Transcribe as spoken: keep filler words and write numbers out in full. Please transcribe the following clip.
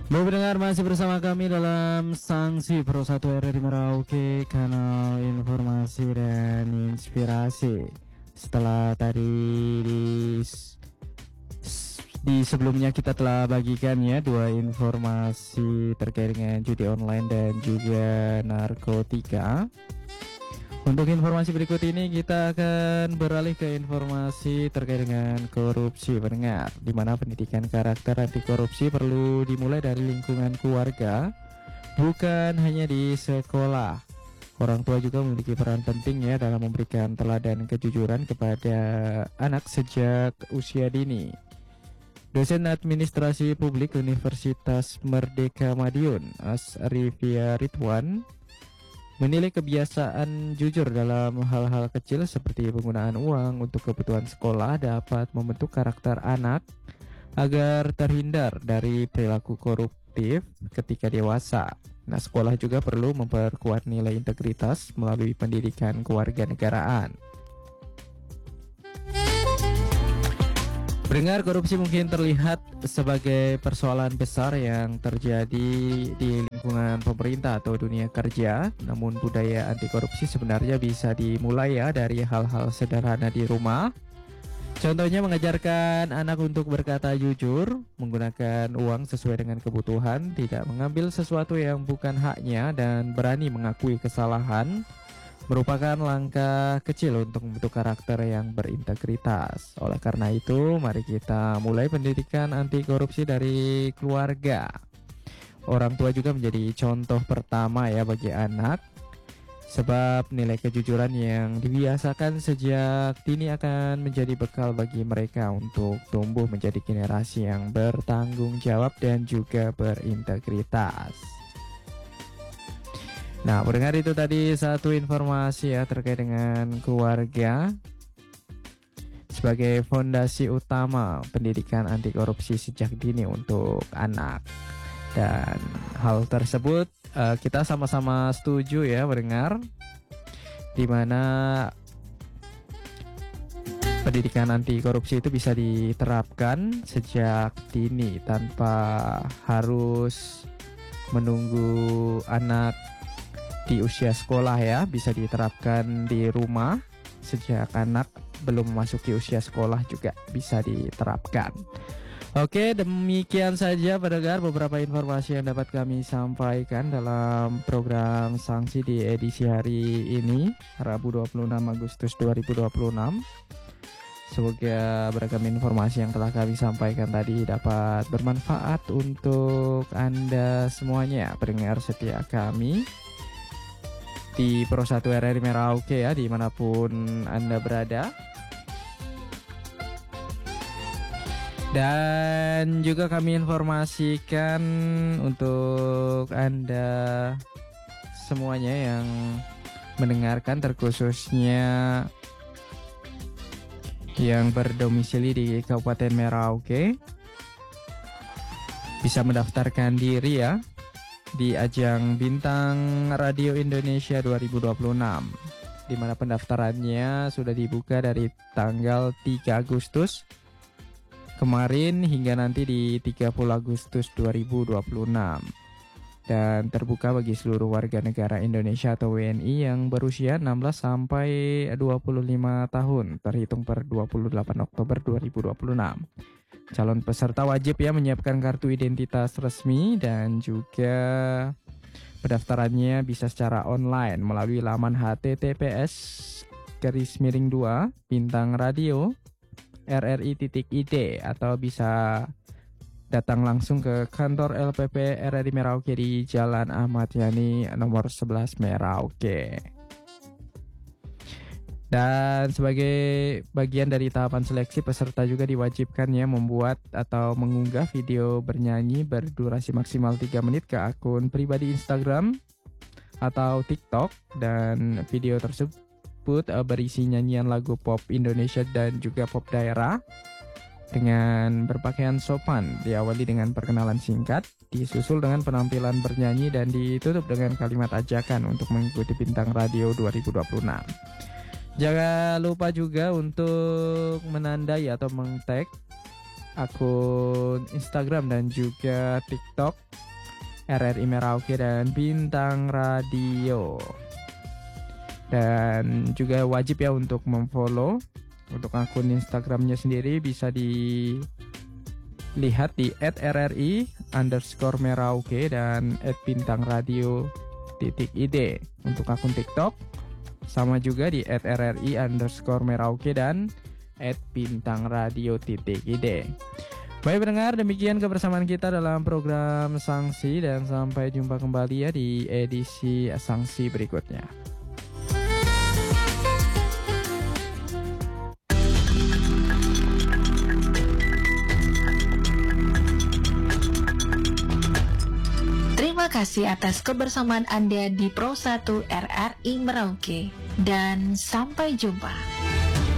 Baik pendengar, masih bersama kami dalam Sanksi Pro satu R R I Merauke, kanal informasi dan inspirasi. Setelah tadi di, di sebelumnya kita telah bagikan ya dua informasi terkait dengan judi online dan juga narkotika. Untuk informasi berikut ini kita akan beralih ke informasi terkait dengan korupsi pendengar, di mana pendidikan karakter anti korupsi perlu dimulai dari lingkungan keluarga, bukan hanya di sekolah. Orang tua juga memiliki peran penting ya dalam memberikan teladan kejujuran kepada anak sejak usia dini. Dosen Administrasi Publik Universitas Merdeka Madiun, Asrifia Ridwan, menilai kebiasaan jujur dalam hal-hal kecil seperti penggunaan uang untuk kebutuhan sekolah dapat membentuk karakter anak agar terhindar dari perilaku koruptif ketika dewasa. Nah, sekolah juga perlu memperkuat nilai integritas melalui pendidikan kewarganegaraan. Pendengar, korupsi mungkin terlihat sebagai persoalan besar yang terjadi di lingkungan pemerintah atau dunia kerja. Namun budaya anti korupsi sebenarnya bisa dimulai ya dari hal-hal sederhana di rumah. Contohnya mengajarkan anak untuk berkata jujur, menggunakan uang sesuai dengan kebutuhan, tidak mengambil sesuatu yang bukan haknya, dan berani mengakui kesalahan merupakan langkah kecil untuk membentuk karakter yang berintegritas. Oleh karena itu, mari kita mulai pendidikan anti korupsi dari keluarga. Orang tua juga menjadi contoh pertama ya bagi anak, sebab nilai kejujuran yang dibiasakan sejak dini akan menjadi bekal bagi mereka untuk tumbuh menjadi generasi yang bertanggung jawab dan juga berintegritas. Nah, pendengar, itu tadi satu informasi ya terkait dengan keluarga sebagai fondasi utama pendidikan anti korupsi sejak dini untuk anak. Dan hal tersebut uh, kita sama-sama setuju ya pendengar, di mana pendidikan anti korupsi itu bisa diterapkan sejak dini tanpa harus menunggu anak di usia sekolah ya, bisa diterapkan di rumah sejak anak belum memasuki usia sekolah juga bisa diterapkan. Oke, demikian saja pendengar beberapa informasi yang dapat kami sampaikan dalam program Sanksi di edisi hari ini, Rabu dua puluh enam Agustus dua ribu dua puluh enam. Semoga beragam informasi yang telah kami sampaikan tadi dapat bermanfaat untuk Anda semuanya, pendengar setia kami di Pro satu R R I Merauke ya, dimanapun Anda berada. Dan juga kami informasikan untuk Anda semuanya yang mendengarkan, terkhususnya yang berdomisili di Kabupaten Merauke, bisa mendaftarkan diri ya di ajang Bintang Radio Indonesia dua ribu dua puluh enam, di mana pendaftarannya sudah dibuka dari tanggal tiga Agustus kemarin hingga nanti di tiga puluh Agustus dua ribu dua puluh enam, dan terbuka bagi seluruh warga negara Indonesia atau W N I yang berusia enam belas sampai dua puluh lima tahun terhitung per dua puluh delapan Oktober dua ribu dua puluh enam. Calon peserta wajib ya menyiapkan kartu identitas resmi, dan juga pendaftarannya bisa secara online melalui laman h t t p s garis miring dua bintang radio r r i titik i d, atau bisa datang langsung ke kantor L P P R R I Merauke di Jalan Ahmad Yani nomor sebelas Merauke. Dan sebagai bagian dari tahapan seleksi, peserta juga diwajibkan ya membuat atau mengunggah video bernyanyi berdurasi maksimal tiga menit ke akun pribadi Instagram atau TikTok, dan video tersebut uh, berisi nyanyian lagu pop Indonesia dan juga pop daerah dengan berpakaian sopan, diawali dengan perkenalan singkat, disusul dengan penampilan bernyanyi, dan ditutup dengan kalimat ajakan untuk mengikuti Bintang Radio dua ribu dua puluh enam. Jangan lupa juga untuk menandai atau meng-tag akun Instagram dan juga TikTok R R I Merauke dan Bintang Radio. Dan juga wajib ya untuk memfollow. Untuk akun Instagramnya sendiri bisa dilihat di et R R I underscore Merauke dan et Bintang Radio titik I D. Untuk akun TikTok sama juga di et R R I underscore Merauke dan et Bintang Radio titik I D. Baik pendengar, demikian kebersamaan kita dalam program Sanksi dan sampai jumpa kembali ya di edisi Sanksi berikutnya. Terima kasih atas kebersamaan Anda di Pro satu R R I Merauke dan sampai jumpa.